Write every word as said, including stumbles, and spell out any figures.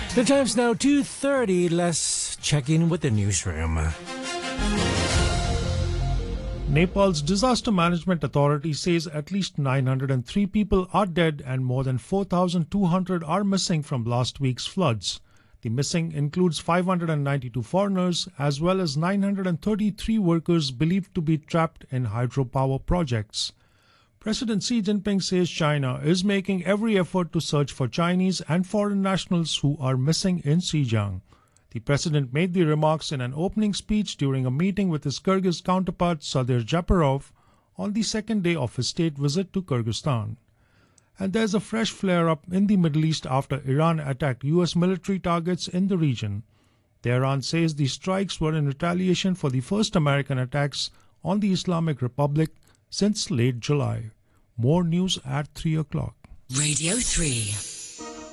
The time's now two thirty. Let's check in with the newsroom. Nepal's Disaster Management Authority says at least nine hundred three people are dead and more than four thousand two hundred are missing from last week's floods. The missing includes five hundred ninety-two foreigners as well as nine hundred thirty-three workers believed to be trapped in hydropower projects. President Xi Jinping says China is making every effort to search for Chinese and foreign nationals who are missing in Xinjiang. The president made the remarks in an opening speech during a meeting with his Kyrgyz counterpart Sadir Japarov on the second day of his state visit to Kyrgyzstan. And there's a fresh flare-up in the Middle East after Iran attacked U S military targets in the region. Tehran says the strikes were in retaliation for the first American attacks on the Islamic Republic since late July. More news at three o'clock. Radio three.